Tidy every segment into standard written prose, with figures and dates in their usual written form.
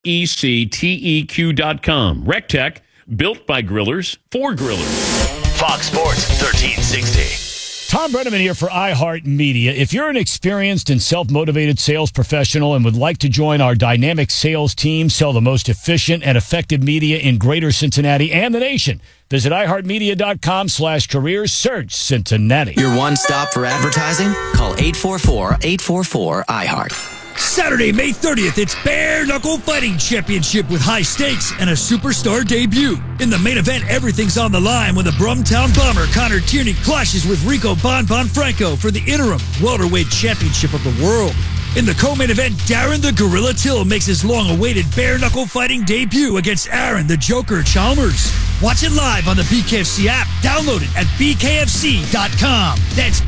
RecTech.com. RecTech, built by grillers for grillers. Fox Sports 1360. Tom Brenneman here for iHeartMedia. If you're an experienced and self-motivated sales professional and would like to join our dynamic sales team, sell the most efficient and effective media in greater Cincinnati and the nation, visit iHeartMedia.com/careers. Search Cincinnati. Your one stop for advertising? Call 844-844-iHeart. Saturday, May 30th, it's Bare Knuckle Fighting Championship with high stakes and a superstar debut. In the main event, everything's on the line when the Brumtown Bomber Connor Tierney clashes with Rico Bon Franco for the interim welterweight championship of the world. In the co-main event, Darren the Gorilla Till makes his long-awaited Bare Knuckle Fighting debut against Aaron the Joker Chalmers. Watch it live on the BKFC app. Download it at bkfc.com. That's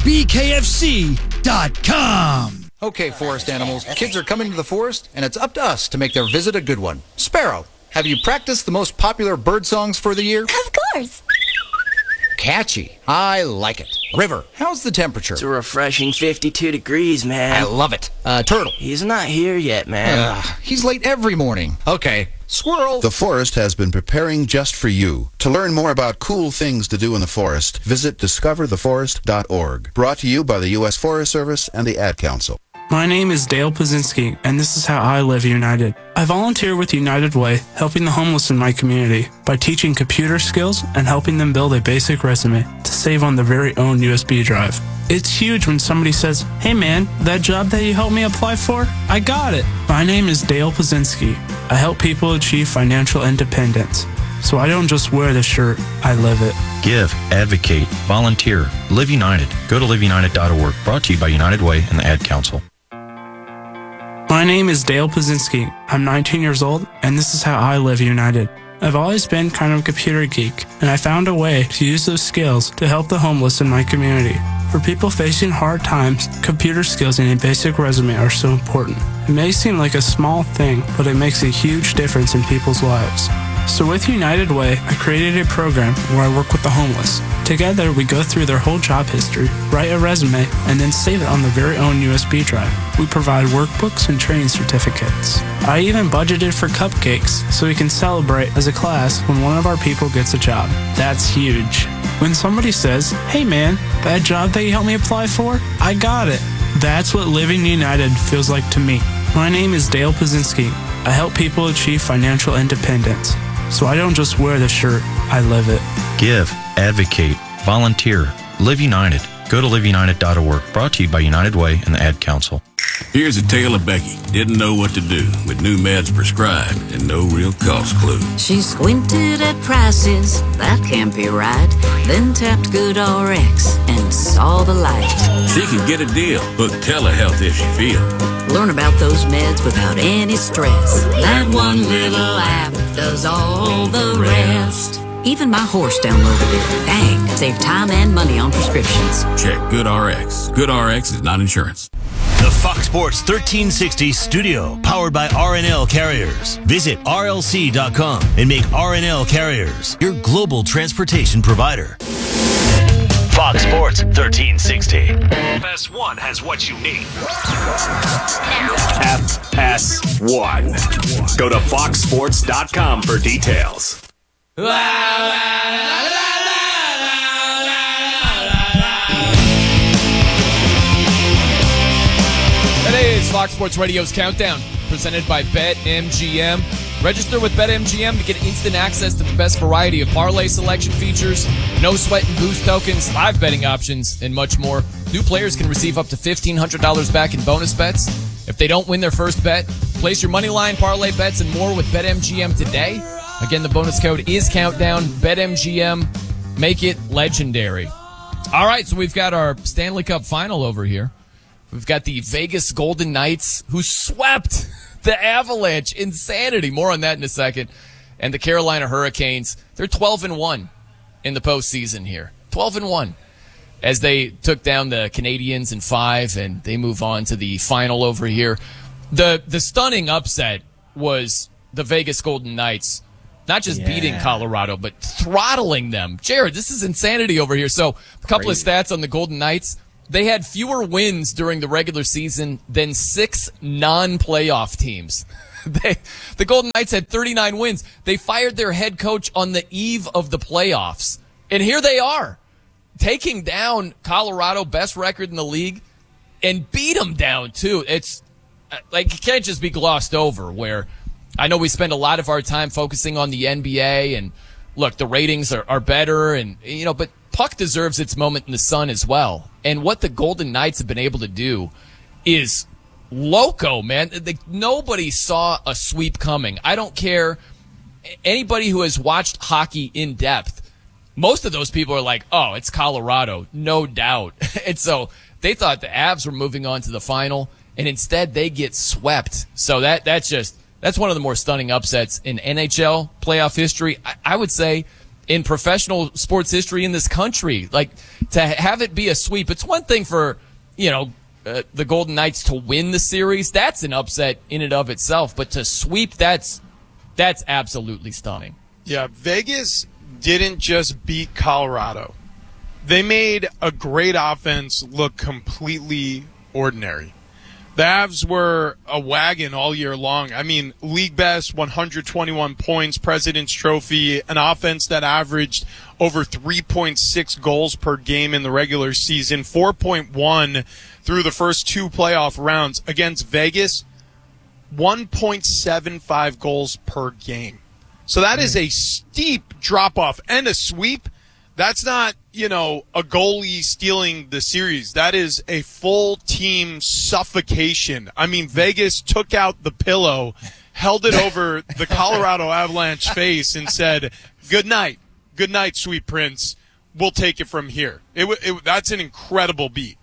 bkfc.com. Okay, forest animals, kids are coming to the forest, and it's up to us to make their visit a good one. Sparrow, have you practiced the most popular bird songs for the year? Of course. Catchy. I like it. River, how's the temperature? It's a refreshing 52 degrees, man. I love it. Turtle. He's not here yet, man. He's late every morning. Okay. Squirrel. The forest has been preparing just for you. To learn more about cool things to do in the forest, visit discovertheforest.org. Brought to you by the U.S. Forest Service and the Ad Council. My name is Dale Pazinski, and this is how I live United. I volunteer with United Way, helping the homeless in my community by teaching computer skills and helping them build a basic resume to save on their very own USB drive. It's huge when somebody says, "Hey man, that job that you helped me apply for, I got it." My name is Dale Pazinski. I help people achieve financial independence. So I don't just wear the shirt, I live it. Give, advocate, volunteer, Live United. Go to liveunited.org. Brought to you by United Way and the Ad Council. My name is Dale Pazinski. I'm 19 years old, and this is how I live United. I've always been kind of a computer geek, and I found a way to use those skills to help the homeless in my community. For people facing hard times, computer skills and a basic resume are so important. It may seem like a small thing, but it makes a huge difference in people's lives. So with United Way, I created a program where I work with the homeless. Together, we go through their whole job history, write a resume, and then save it on their very own USB drive. We provide workbooks and training certificates. I even budgeted for cupcakes so we can celebrate as a class when one of our people gets a job. That's huge. When somebody says, "Hey man, that job that you helped me apply for, I got it." That's what Living United feels like to me. My name is Dale Pazinski. I help people achieve financial independence. So I don't just wear the shirt, I live it. Give, advocate, volunteer, Live United. Go to liveunited.org. Brought to you by United Way and the Ad Council. Here's a tale of Becky. Didn't know what to do with new meds prescribed and no real cost clue. She squinted at prices, that can't be right. Then tapped GoodRx and saw the light. She can get a deal. Book telehealth if she feels. Learn about those meds without any stress. That one little app does all the rest. Even my horse downloaded it. Dang, save time and money on prescriptions. Check GoodRx. GoodRx is not insurance. The Fox Sports 1360 studio, powered by RNL Carriers. Visit RLC.com and make RNL Carriers your global transportation provider. Fox Sports 1360. FS1 has what you need. FS1. Go to foxsports.com for details. That is Fox Sports Radio's Countdown, presented by BetMGM. Register with BetMGM to get instant access to the best variety of parlay selection features, no sweat and boost tokens, live betting options, and much more. New players can receive up to $1,500 back in bonus bets. If they don't win their first bet, place your money line, parlay bets, and more with BetMGM today. Again, the bonus code is Countdown. BetMGM. Make it legendary. All right, so we've got our Stanley Cup final over here. We've got the Vegas Golden Knights, who swept the Avalanche. Insanity. More on that in a second. And the Carolina Hurricanes, they're 12-1 in the postseason here. 12-1 as they took down the Canadiens in 5, and they move on to the final over here. The stunning upset was the Vegas Golden Knights not just beating Colorado, but throttling them. Jared, this is insanity over here. So a couple of stats on the Golden Knights. They had fewer wins during the regular season than 6 non-playoff teams. The Golden Knights had 39 wins. They fired their head coach on the eve of the playoffs. And here they are, taking down Colorado, best record in the league, and beat them down, too. It's like, it can't just be glossed over, where I know we spend a lot of our time focusing on the NBA, and look, the ratings are better, and but puck deserves its moment in the sun as well. And what the Golden Knights have been able to do is loco, man. Nobody saw a sweep coming. I don't care. Anybody who has watched hockey in depth, most of those people are like, oh, it's Colorado, no doubt. And so they thought the Avs were moving on to the final, and instead they get swept. So that's one of the more stunning upsets in NHL playoff history. I would say in professional sports history in this country. Like, to have it be a sweep, it's one thing for, the Golden Knights to win the series. That's an upset in and of itself. But to sweep, that's absolutely stunning. Yeah, Vegas didn't just beat Colorado. They made a great offense look completely ordinary. The Avs were a wagon all year long. I mean, league best, 121 points, President's Trophy, an offense that averaged over 3.6 goals per game in the regular season, 4.1 through the first two playoff rounds. Against Vegas, 1.75 goals per game. So that is a steep drop-off and a sweep. That's not, a goalie stealing the series. That is a full team suffocation. I mean, Vegas took out the pillow, held it over the Colorado Avalanche face, and said, good night, sweet prince. We'll take it from here. That's an incredible beat.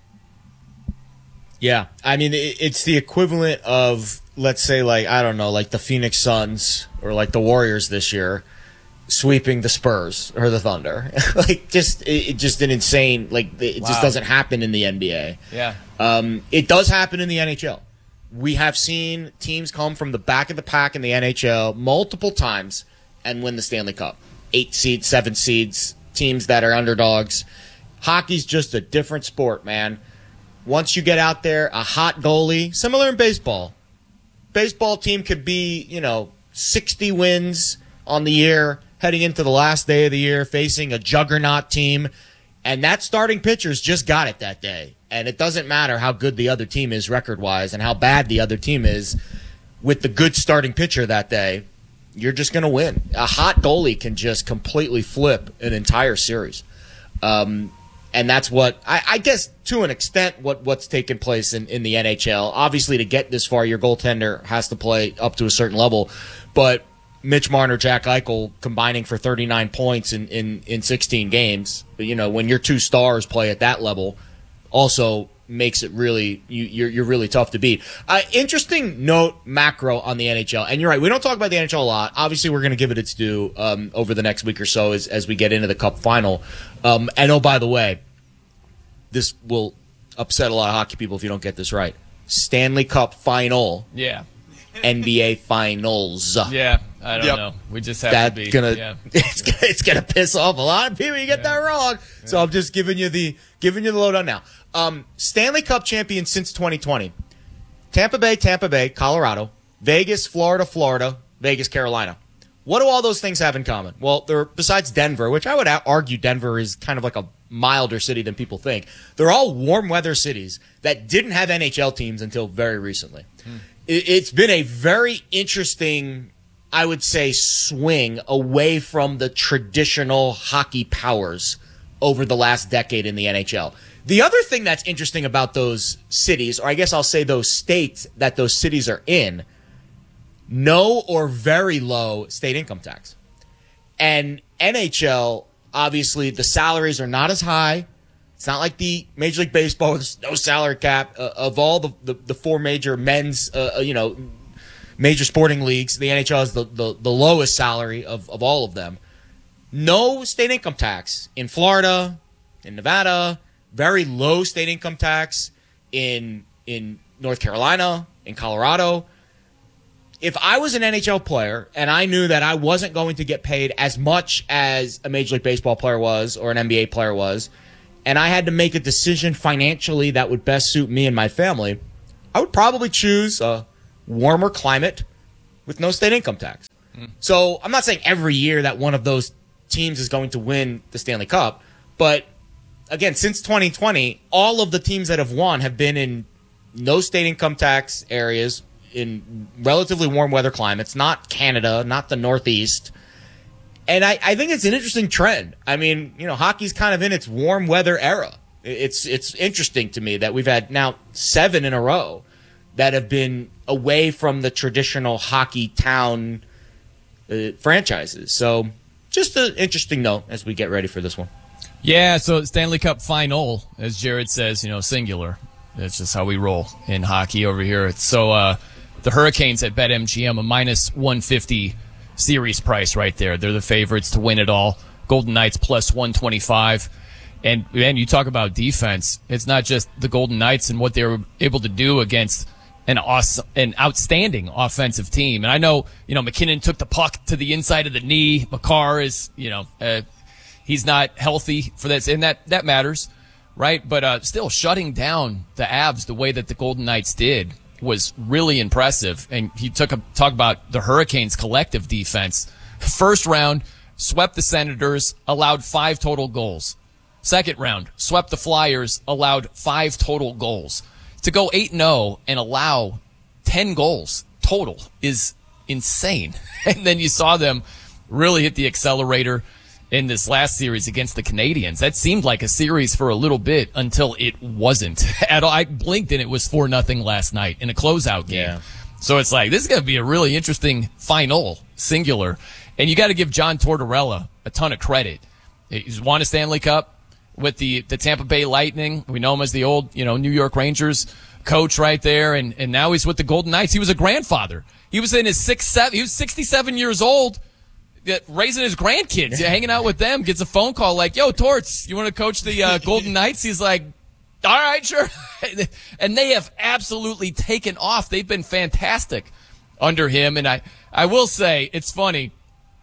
Yeah, I mean, it's the equivalent of, let's say, like the Phoenix Suns or like the Warriors this year sweeping the Spurs or the Thunder. Just an insane, just doesn't happen in the NBA. Yeah. It does happen in the NHL. We have seen teams come from the back of the pack in the NHL multiple times and win the Stanley Cup. 8 seeds, 7 seeds, teams that are underdogs. Hockey's just a different sport, man. Once you get out there, a hot goalie, similar in baseball. Baseball team could be, 60 wins on the year, heading into the last day of the year, facing a juggernaut team, and that starting pitcher's just got it that day. And it doesn't matter how good the other team is record-wise and how bad the other team is. With the good starting pitcher that day, you're just going to win. A hot goalie can just completely flip an entire series. And that's what, I guess, to an extent, what's taken place in the NHL. Obviously, to get this far, your goaltender has to play up to a certain level. But Mitch Marner, Jack Eichel combining for 39 points in 16 games, when your two stars play at that level, also makes it really, you're really tough to beat. Interesting note macro on the NHL, and you're right, we don't talk about the NHL a lot. Obviously, we're going to give it its due over the next week or so as we get into the Cup final. And by the way, this will upset a lot of hockey people if you don't get this right. Stanley Cup final. Yeah. NBA Finals. Yeah, I don't know. We just have to be. It's gonna piss off a lot of people. You get that wrong. Yeah. So I'm just giving you the lowdown now. Stanley Cup champion since 2020. Tampa Bay, Colorado. Vegas, Florida. Vegas, Carolina. What do all those things have in common? Well, besides Denver, which I would argue Denver is kind of like a milder city than people think. They're all warm weather cities that didn't have NHL teams until very recently. It's been a very interesting, I would say, swing away from the traditional hockey powers over the last decade in the NHL. The other thing that's interesting about those cities, or I guess I'll say those states that those cities are in, no or very low state income tax. And NHL, obviously, the salaries are not as high. It's not like the Major League Baseball, there's no salary cap. Of all the four major men's, major sporting leagues, the NHL has the lowest salary of all of them. No state income tax in Florida, in Nevada, very low state income tax in North Carolina, in Colorado. If I was an NHL player and I knew that I wasn't going to get paid as much as a Major League Baseball player was or an NBA player was, and I had to make a decision financially that would best suit me and my family, I would probably choose a warmer climate with no state income tax. So I'm not saying every year that one of those teams is going to win the Stanley Cup, but again, since 2020, all of the teams that have won have been in no state income tax areas in relatively warm weather climates, not Canada, not the Northeast. And I think it's an interesting trend. I mean, hockey's kind of in its warm weather era. It's interesting to me that we've had now 7 in a row that have been away from the traditional hockey town franchises. So just an interesting note as we get ready for this one. Yeah, so Stanley Cup final, as Jared says, singular. That's just how we roll in hockey over here. So the Hurricanes at BetMGM, a minus 150 series price right there. They're the favorites to win it all. Golden Knights plus 125. And man, you talk about defense. It's not just the Golden Knights and what they were able to do against an outstanding offensive team. And I know, McKinnon took the puck to the inside of the knee. Makar is, he's not healthy for this, and that matters, right? But still, shutting down the Avs the way that the Golden Knights did was really impressive. And he talk about the Hurricanes' collective defense. First round, swept the Senators, allowed 5 total goals. Second round, swept the Flyers, allowed 5 total goals. To go 8-0 and allow 10 goals total is insane. And then you saw them really hit the accelerator in this last series against the Canadiens. That seemed like a series for a little bit until it wasn't at all. I blinked and it was 4-0 last night in a closeout game. Yeah. So it's like, this is going to be a really interesting final, singular. And you got to give John Tortorella a ton of credit. He's won a Stanley Cup with the Tampa Bay Lightning. We know him as the old, New York Rangers coach right there. And now he's with the Golden Knights. He was a grandfather. He was in his he was 67 years old, raising his grandkids, hanging out with them, gets a phone call like, yo, Torts, you want to coach the Golden Knights? He's like, all right, sure. And they have absolutely taken off. They've been fantastic under him. And I will say, it's funny,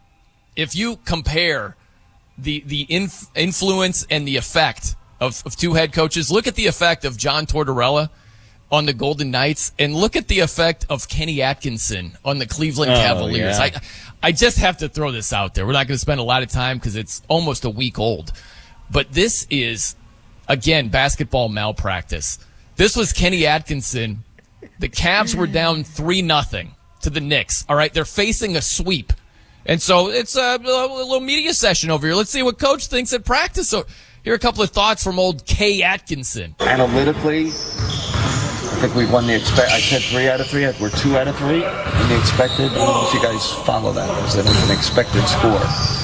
if you compare the influence and the effect of 2 head coaches, look at the effect of John Tortorella on the Golden Knights, and look at the effect of Kenny Atkinson on the Cleveland Cavaliers. Yeah. I just have to throw this out there. We're not going to spend a lot of time because it's almost a week old. But this is, again, basketball malpractice. This was Kenny Atkinson. The Cavs were down 3-0 to the Knicks. All right, they're facing a sweep. And so it's a little media session over here. Let's see what Coach thinks at practice. So here are a couple of thoughts from old K. Atkinson. Analytically, I think we won the I said 3 out of 3. We're 2 out of 3 in the expected. I don't know if you guys follow that. It was an expected score.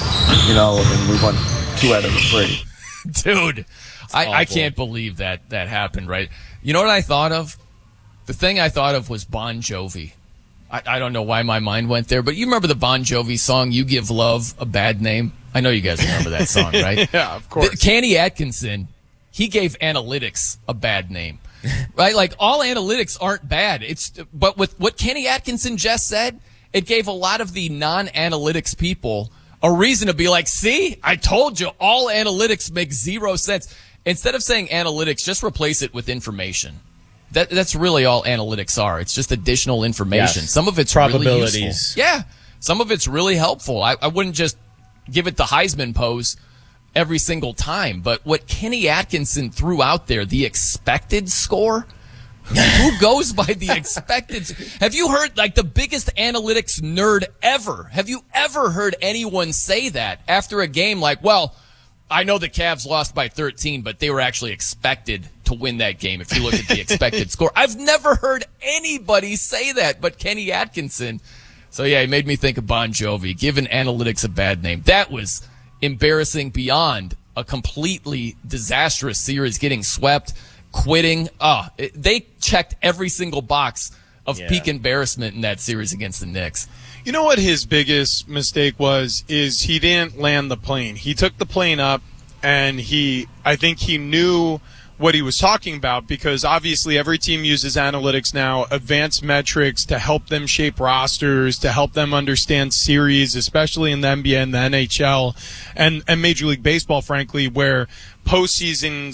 And we won 2 out of 3. Dude, I can't believe that happened, right? You know what I thought of? The thing I thought of was Bon Jovi. I don't know why my mind went there, but you remember the Bon Jovi song, You Give Love a Bad Name? I know you guys remember that song, right? Yeah, of course. Kenny Atkinson, he gave analytics a bad name, right? Like, all analytics aren't bad. But with what Kenny Atkinson just said, it gave a lot of the non-analytics people a reason to be like, see, I told you, all analytics make 0 sense. Instead of saying analytics, just replace it with information. That's really all analytics are. It's just additional information. Yes. Some of it's Probabilities. really useful. Yeah. Some of it's really helpful. I wouldn't just give it the Heisman pose every single time. But what Kenny Atkinson threw out there, the expected score, who goes by the expected? Have you heard, like, the biggest analytics nerd ever? Have you ever heard anyone say that after a game? Like, well, I know the Cavs lost by 13, but they were actually expected to win that game if you look at the expected score. I've never heard anybody say that but Kenny Atkinson. So, yeah, it made me think of Bon Jovi, giving analytics a bad name. That was embarrassing beyond a completely disastrous series, getting swept, quitting. They checked every single box of peak embarrassment in that series against the Knicks. You know what his biggest mistake was? Is he didn't land the plane. He took the plane up, and I think he knew what he was talking about, because obviously every team uses analytics now, advanced metrics, to help them shape rosters, to help them understand series, especially in the NBA and the NHL and Major League Baseball, frankly, where postseasons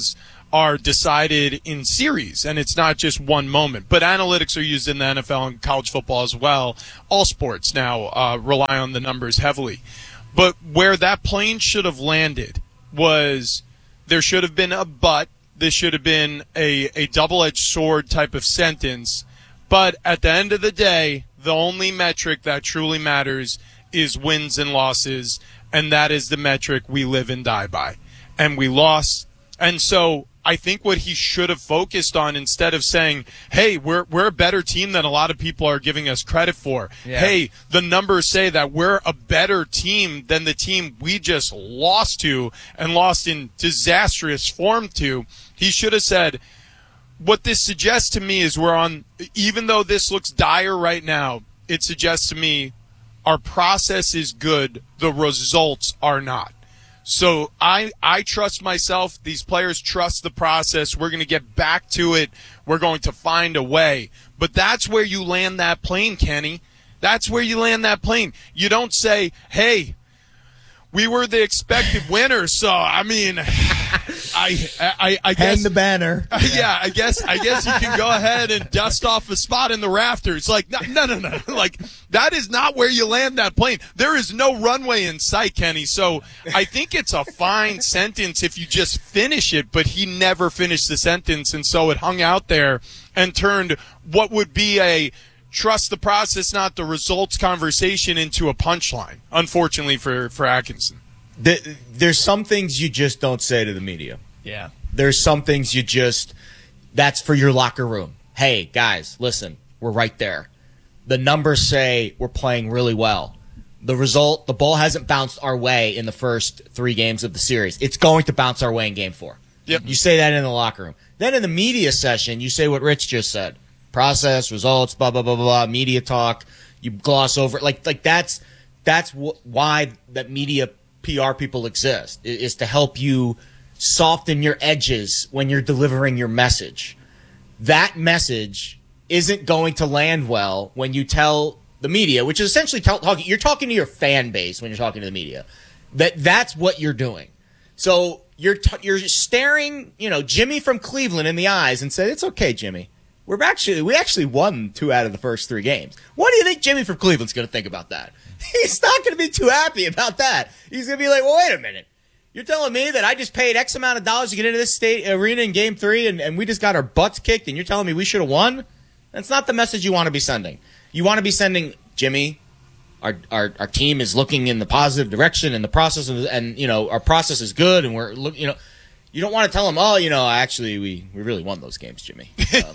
are decided in series, and it's not just one moment. But analytics are used in the NFL and college football as well. All sports now rely on the numbers heavily. But where that plane should have landed was there should have been a but. This should have been a double-edged sword type of sentence. But at the end of the day, the only metric that truly matters is wins and losses, and that is the metric we live and die by. And we lost. And so I think what he should have focused on, instead of saying, hey, we're a better team than a lot of people are giving us credit for. Yeah. Hey, the numbers say that we're a better team than the team we just lost to and lost in disastrous form to. He should have said, what this suggests to me is we're on, even though this looks dire right now, it suggests to me our process is good, the results are not. So I trust myself. These players trust the process. We're going to get back to it. We're going to find a way. But that's where you land that plane, Kenny. That's where you land that plane. You don't say, hey, we were the expected winner, so I mean, I guess hang the banner. Yeah, I guess you can go ahead and dust off a spot in the rafters. Like no. Like that is not where you land that plane. There is no runway in sight, Kenny. So I think it's a fine sentence if you just finish it, but he never finished the sentence, and so it hung out there and turned what would be a trust the process, not the results conversation into a punchline, unfortunately for Atkinson. There's some things you just don't say to the media. Yeah. There's some things that's for your locker room. Hey, guys, listen, we're right there. The numbers say we're playing really well. The result, the ball hasn't bounced our way in the first 3 games of the series. It's going to bounce our way in game 4. Yep. You say that in the locker room. Then in the media session, you say what Rich just said. Process, results, blah, blah, blah, blah, media talk. You gloss over it. Like that's why that media PR people exist, is to help you soften your edges when you're delivering your message. That message isn't going to land well when you tell the media, which is essentially you're talking to your fan base when you're talking to the media. That's what you're doing. So you're staring, Jimmy from Cleveland in the eyes and say, "It's okay, Jimmy. We actually won 2 out of the first 3 games." What do you think Jimmy from Cleveland's going to think about that? He's not going to be too happy about that. He's going to be like, well, wait a minute. You're telling me that I just paid X amount of dollars to get into this state arena in game 3 and we just got our butts kicked and you're telling me we should have won? That's not the message you want to be sending. You want to be sending, Jimmy, our team is looking in the positive direction and the process and our process is good and we're looking, You don't want to tell them, actually, we really won those games, Jimmy.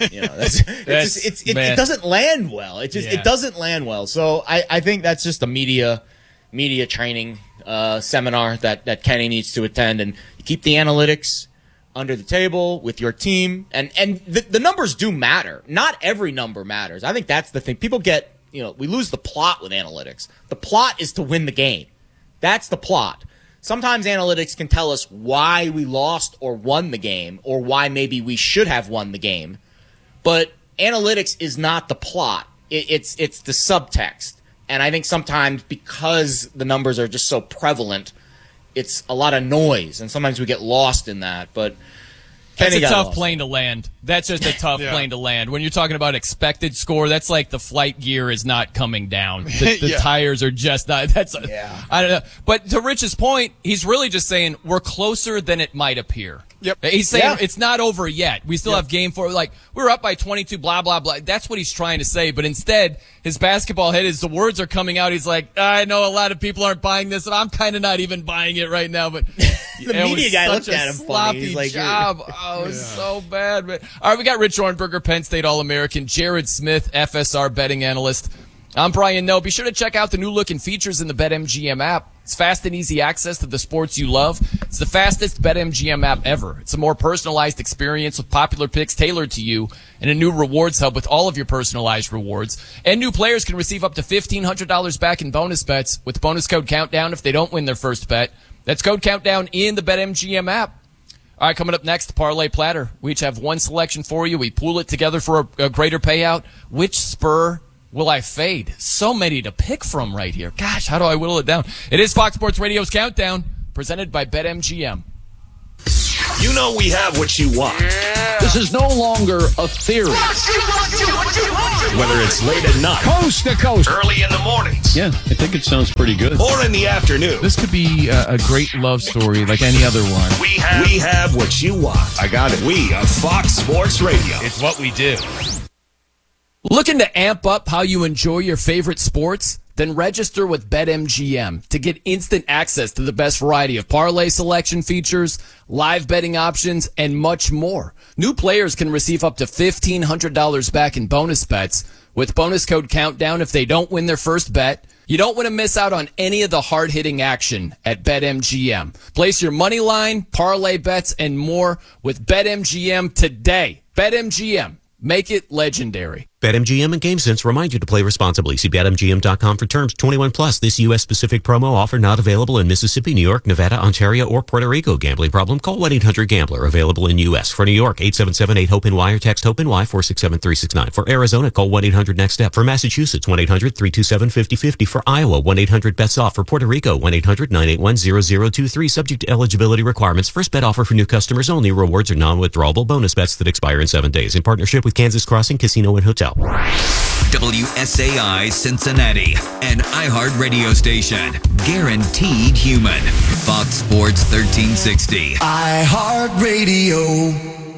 It doesn't land well. It doesn't land well. So I think that's just a media training seminar that Kenny needs to attend, and you keep the analytics under the table with your team, and the numbers do matter. Not every number matters. I think that's the thing. People get, we lose the plot with analytics. The plot is to win the game. That's the plot. Sometimes analytics can tell us why we lost or won the game, or why maybe we should have won the game. But analytics is not the plot. It's the subtext. And I think sometimes because the numbers are just so prevalent, it's a lot of noise, and sometimes we get lost in that. But that's a tough plane to land. That's just a tough plane to land. When you're talking about expected score, that's like the flight gear is not coming down. The tires are just not. I don't know. But to Rich's point, he's really just saying we're closer than it might appear. Yep. He's saying it's not over yet. We still have game 4. Like, we're up by 22, blah, blah, blah. That's what he's trying to say. But instead, his basketball head is the words are coming out. He's like, I know a lot of people aren't buying this, and I'm kind of not even buying it right now. But the media guy looked at him funny. He's like, job. It was so bad. But, all right, we got Rich Ornberger, Penn State All-American, Jared Smith, FSR betting analyst. I'm Brian Noe. Be sure to check out the new look and features in the BetMGM app. It's fast and easy access to the sports you love. It's the fastest BetMGM app ever. It's a more personalized experience with popular picks tailored to you and a new rewards hub with all of your personalized rewards. And new players can receive up to $1,500 back in bonus bets with bonus code Countdown if they don't win their first bet. That's code Countdown in the BetMGM app. All right, coming up next, the Parlay Platter. We each have one selection for you. We pool it together for a greater payout. Which spur will I fade? So many to pick from right here. Gosh, how do I whittle it down? It is Fox Sports Radio's Countdown, presented by BetMGM. You know we have what you want. This is no longer a theory. Whether it's late at night, Coast to coast, early in the mornings, Yeah, I think it sounds pretty good. or in the afternoon, This could be a great love story like any other one. we have what you want. I got it. We are Fox Sports Radio. It's what we do. Looking to amp up how you enjoy your favorite sports? Then register with BetMGM to get instant access to the best variety of parlay selection features, live betting options, and much more. New players can receive up to $1,500 back in bonus bets with bonus code COUNTDOWN if they don't win their first bet. You don't want to miss out on any of the hard-hitting action at BetMGM. Place your money line, parlay bets, and more with BetMGM today. BetMGM. Make it legendary. BetMGM and GameSense remind you to play responsibly. See BetMGM.com for terms. 21 plus. This U.S.-specific promo offer not available in Mississippi, New York, Nevada, Ontario, or Puerto Rico. Gambling problem? Call 1-800-GAMBLER. Available in U.S. For New York, 877-8-HOPE-NY or text HOPE-NY 467-369. For Arizona, call 1-800-NEXT-STEP. For Massachusetts, 1-800-327-5050. For Iowa, 1-800-BETS-OFF. For Puerto Rico, 1-800-981-0023. Subject to eligibility requirements. First bet offer for new customers only. Rewards are non-withdrawable bonus bets that expire in 7 days. In partnership with Kansas Crossing Casino and Hotel. WSAI Cincinnati, an iHeart radio station. Guaranteed human. Fox Sports 1360. iHeart Radio.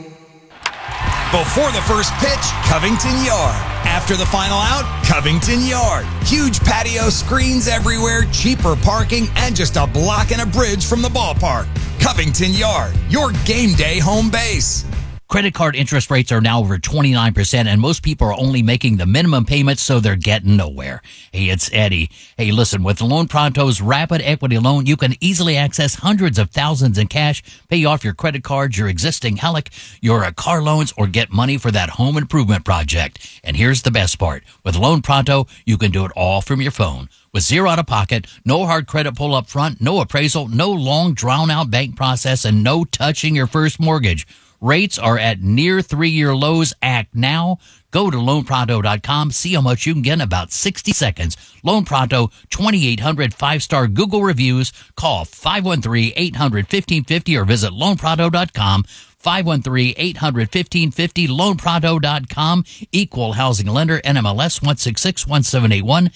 Before the first pitch, Covington Yard. After the final out, Covington Yard. Huge patio, screens everywhere, cheaper parking, and just a block and a bridge from the ballpark. Covington Yard, your game day home base. Credit card interest rates are now over 29%, and most people are only making the minimum payments, so they're getting nowhere. Hey, it's Eddie. Hey, listen, with Loan Pronto's Rapid Equity Loan, you can easily access hundreds of thousands in cash, pay off your credit cards, your existing HELOC, your car loans, or get money for that home improvement project. And here's the best part. With Loan Pronto, you can do it all from your phone. With zero out of pocket, no hard credit pull up front, no appraisal, no long drawn out bank process, and no touching your first mortgage. Rates are at near 3-year lows. Act now. Go to loanpronto.com. See how much you can get in about 60 seconds. Loan Pronto, 2,800 5-star Google reviews. Call 513-800-1550 or visit loanpronto.com. 513-800-1550, loanpronto.com. Equal housing lender, NMLS 1661781,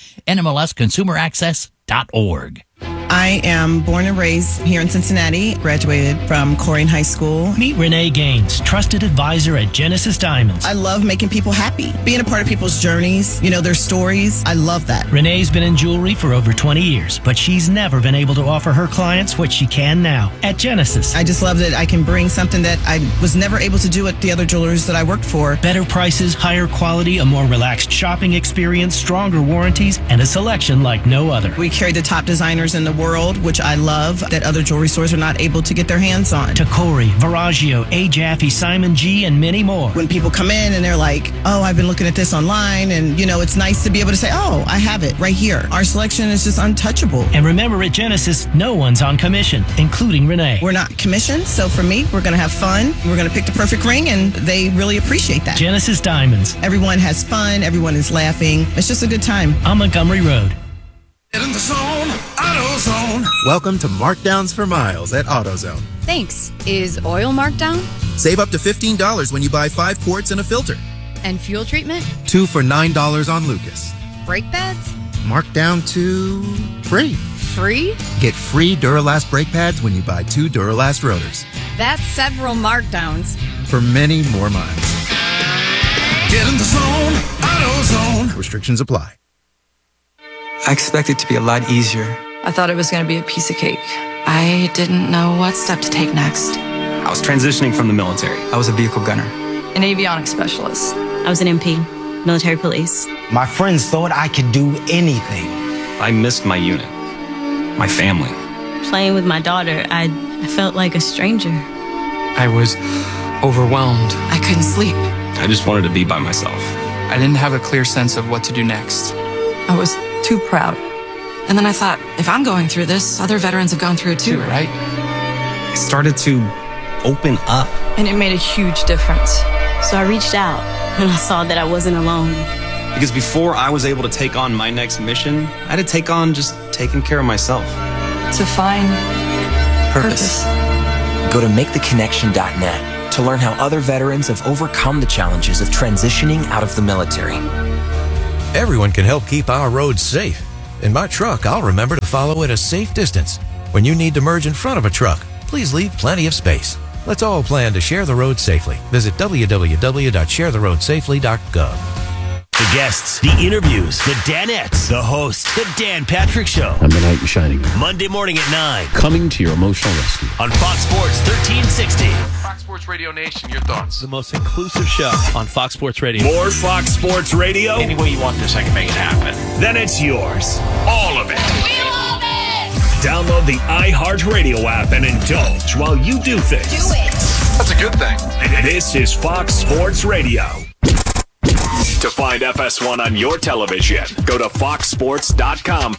NMLSconsumeraccess.org. I am born and raised here in Cincinnati, graduated from Corrigan High School. Meet Renee Gaines, trusted advisor at Genesis Diamonds. I love making people happy, being a part of people's journeys, their stories. I love that. Renee's been in jewelry for over 20 years, but she's never been able to offer her clients what she can now at Genesis. I just love that I can bring something that I was never able to do at the other jewelers that I worked for. Better prices, higher quality, a more relaxed shopping experience, stronger warranties, and a selection like no other. We carry the top designers in the world, which I love, that other jewelry stores are not able to get their hands on. Tacori, Verragio, A. Jaffe, Simon G., and many more. When people come in and they're like, oh, I've been looking at this online, and, it's nice to be able to say, oh, I have it right here. Our selection is just untouchable. And remember, at Genesis, no one's on commission, including Renee. We're not commissioned, so for me, we're going to have fun. We're going to pick the perfect ring, and they really appreciate that. Genesis Diamonds. Everyone has fun. Everyone is laughing. It's just a good time. On Montgomery Road. Get in the zone, AutoZone. Welcome to Markdowns for Miles at AutoZone. Thanks. Is oil marked down? Save up to $15 when you buy 5 quarts and a filter. And fuel treatment? 2 for $9 on Lucas. Brake pads? Marked down to free. Free? Get free Duralast brake pads when you buy 2 Duralast rotors. That's several markdowns. For many more miles. Get in the zone, AutoZone. Restrictions apply. I expected it to be a lot easier. I thought it was going to be a piece of cake. I didn't know what step to take next. I was transitioning from the military. I was a vehicle gunner. An avionics specialist. I was an MP, military police. My friends thought I could do anything. I missed my unit, my family. Playing with my daughter, I felt like a stranger. I was overwhelmed. I couldn't sleep. I just wanted to be by myself. I didn't have a clear sense of what to do next. I was too proud. And then I thought, if I'm going through this, other veterans have gone through it too, right? I started to open up. And it made a huge difference. So I reached out and I saw that I wasn't alone. Because before I was able to take on my next mission, I had to take on just taking care of myself. To find purpose. Go to maketheconnection.net to learn how other veterans have overcome the challenges of transitioning out of the military. Everyone can help keep our roads safe. In my truck, I'll remember to follow at a safe distance. When you need to merge in front of a truck, please leave plenty of space. Let's all plan to share the road safely. Visit www.sharetheroadsafely.gov. The guests, the interviews, the Danettes, the host, the Dan Patrick Show. I'm the knight in shining. Monday morning at 9. Coming to your emotional rescue. On Fox Sports 1360. Fox Sports Radio Nation, your thoughts. The most inclusive show on Fox Sports Radio. More Fox Sports Radio? Any way you want this, I can make it happen. Then it's yours. All of it. We love it! Download the iHeartRadio app and indulge while you do things. Do it! That's a good thing. This is Fox Sports Radio. To find FS1 on your television, go to foxsports.com